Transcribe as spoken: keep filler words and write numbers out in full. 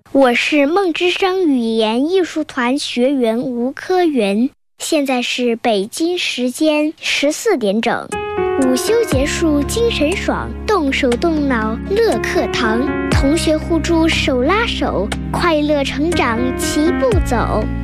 我是梦之声语言艺术团学员吴科元，现在是北京时间十四点整。午休结束，精神爽，动手动脑乐课堂，同学互助手拉手，快乐成长齐步走。